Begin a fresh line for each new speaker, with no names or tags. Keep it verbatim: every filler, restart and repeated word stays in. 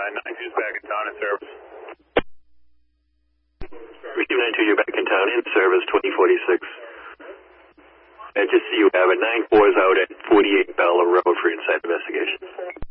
nine two's back in town in service.
Receive nine two, you're back in town in service, twenty forty-six. And just so you have it, nine four is out at forty-eight Bella Road for inside investigation.